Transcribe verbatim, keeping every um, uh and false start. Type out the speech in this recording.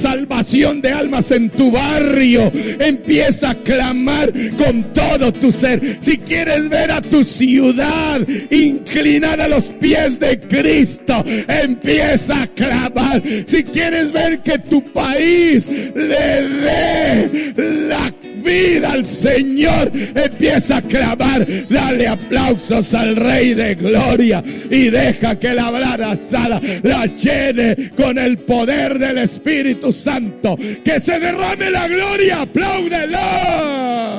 salvación de almas en tu barrio, empieza a clamar con todo tu ser. Si quieres ver a tu ciudad inclinada a los pies de Cristo, empieza a clamar. Si quieres ver que tu país le dé la vida al Señor, empieza a clamar. Dale aplausos al Rey de Gloria y deja que la brada sala la llene con el poder del Espíritu Santo. Que se derrame la gloria. Apláudelo.